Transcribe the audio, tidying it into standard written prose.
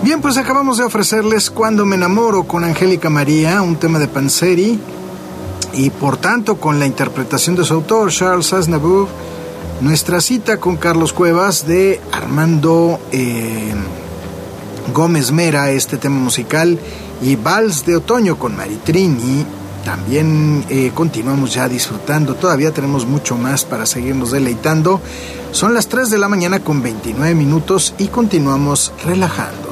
Bien, pues acabamos de ofrecerles Cuando me enamoro con Angélica María, un tema de Panzeri, y por tanto con la interpretación de su autor, Charles Aznavour, nuestra cita con Carlos Cuevas de Armando Gómez Mera, este tema musical, y Vals de Otoño con Maritrini. También continuamos ya disfrutando, todavía tenemos mucho más para seguirnos deleitando. Son las 3 de la mañana con 29 minutos y continuamos relajando.